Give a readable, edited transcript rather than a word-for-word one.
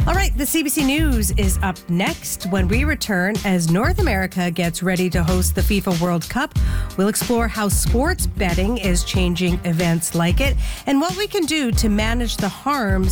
All right, the CBC News is up next. When we return, as North America gets ready to host the FIFA World Cup, we'll explore how sports betting is changing events like it and what we can do to manage the harms